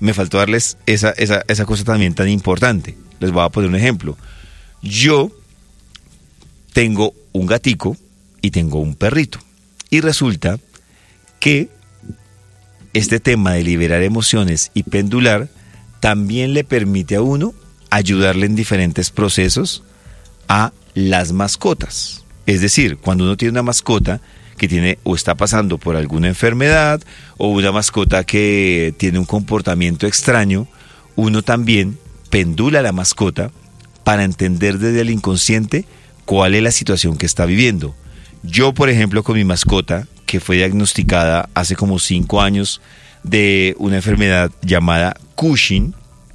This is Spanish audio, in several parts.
me faltó darles esa cosa también tan importante. Les voy a poner un ejemplo. Yo tengo un gatico y tengo un perrito. Y resulta que este tema de liberar emociones y pendular también le permite a uno ayudarle en diferentes procesos a las mascotas. Es decir, cuando uno tiene una mascota que tiene o está pasando por alguna enfermedad o una mascota que tiene un comportamiento extraño, uno también pendula a la mascota para entender desde el inconsciente cuál es la situación que está viviendo. Yo, por ejemplo, con mi mascota, que fue diagnosticada hace como 5 años de una enfermedad llamada Cushing,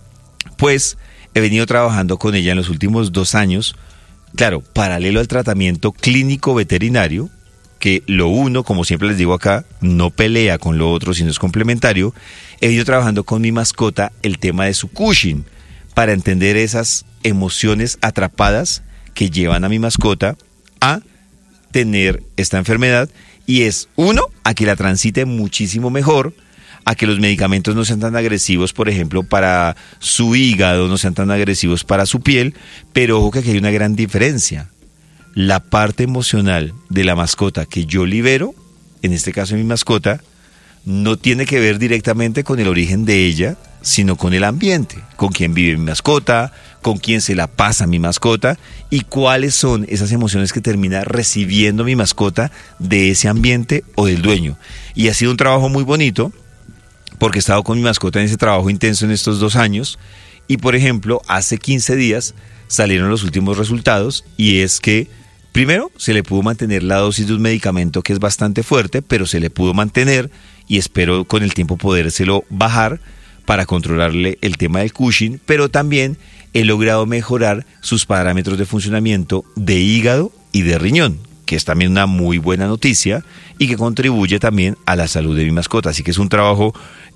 pues he venido trabajando con ella en los últimos 2 años, claro, paralelo al tratamiento clínico veterinario, que lo uno, como siempre les digo acá, no pelea con lo otro, sino es complementario. He venido trabajando con mi mascota el tema de su Cushing, para entender esas emociones atrapadas que llevan a mi mascota a tener esta enfermedad, y es, uno, a que la transite muchísimo mejor, a que los medicamentos no sean tan agresivos, por ejemplo, para su hígado, no sean tan agresivos para su piel, pero ojo que aquí hay una gran diferencia. La parte emocional de la mascota que yo libero, en este caso mi mascota, no tiene que ver directamente con el origen de ella, sino con el ambiente, con quién vive mi mascota, con quién se la pasa mi mascota y cuáles son esas emociones que termina recibiendo mi mascota de ese ambiente o del dueño. Y ha sido un trabajo muy bonito, porque he estado con mi mascota en ese trabajo intenso en estos 2 años, y por ejemplo, hace 15 días salieron los últimos resultados, y es que primero se le pudo mantener la dosis de un medicamento que es bastante fuerte, pero se le pudo mantener, y espero con el tiempo podérselo bajar para controlarle el tema del Cushing, pero también he logrado mejorar sus parámetros de funcionamiento de hígado y de riñón, que es también una muy buena noticia y que contribuye también a la salud de mi mascota. Así que es un trabajo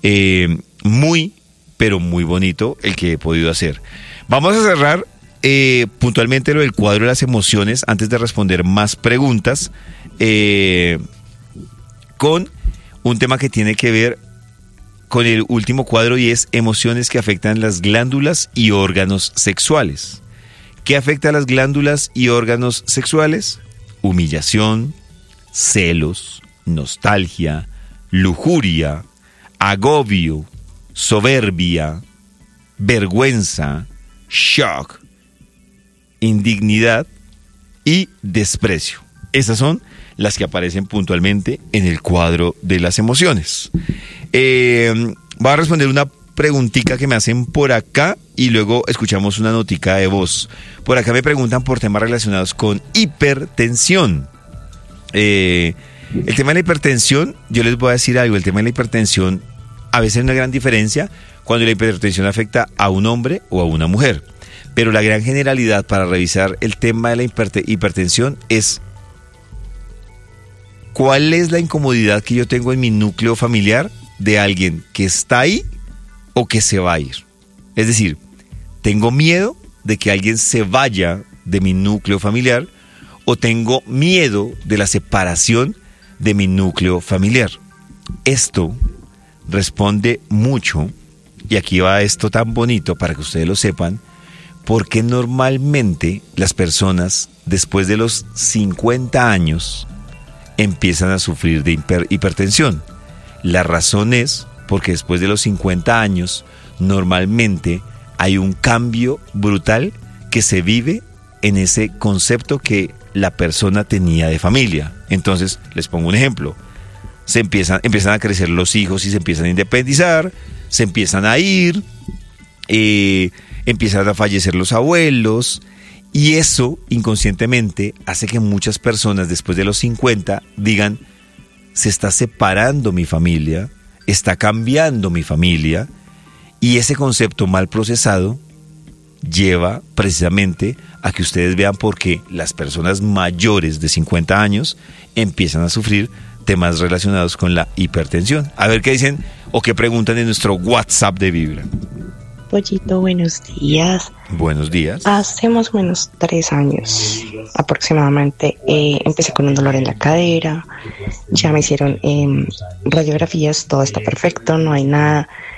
muy, pero muy bonito el que he podido hacer. Vamos a cerrar puntualmente lo del cuadro de las emociones antes de responder más preguntas con un tema que tiene que ver con el último cuadro, y es emociones que afectan las glándulas y órganos sexuales. ¿Qué afecta a las glándulas y órganos sexuales? Humillación, celos, nostalgia, lujuria, agobio, soberbia, vergüenza, shock, indignidad y desprecio. Esas son las que aparecen puntualmente en el cuadro de las emociones. Voy a responder una preguntita que me hacen por acá y luego escuchamos una notica de voz. Por acá me preguntan por temas relacionados con hipertensión. El tema de la hipertensión, yo les voy a decir algo, el tema de la hipertensión a veces hay una gran diferencia cuando la hipertensión afecta a un hombre o a una mujer. Pero la gran generalidad para revisar el tema de la hipertensión es cuál es la incomodidad que yo tengo en mi núcleo familiar de alguien que está ahí o que se va a ir. Es decir, tengo miedo de que alguien se vaya de mi núcleo familiar o tengo miedo de la separación de mi núcleo familiar. Esto responde mucho, y aquí va esto tan bonito para que ustedes lo sepan, porque normalmente las personas después de los 50 años empiezan a sufrir de hipertensión. La razón es porque después de los 50 años normalmente hay un cambio brutal que se vive en ese concepto que la persona tenía de familia. Entonces, les pongo un ejemplo. Empiezan a crecer los hijos y se empiezan a independizar, se empiezan a ir, empiezan a fallecer los abuelos, y eso inconscientemente hace que muchas personas después de los 50 digan: se está separando mi familia, está cambiando mi familia, y ese concepto mal procesado lleva precisamente a que ustedes vean por qué las personas mayores de 50 años empiezan a sufrir temas relacionados con la hipertensión. A ver qué dicen o qué preguntan en nuestro WhatsApp de Vibra. Pollito, buenos días. Buenos días. Hace más o menos 3 años aproximadamente empecé con un dolor en la cadera. Ya me hicieron radiografías, todo está perfecto, no hay nada.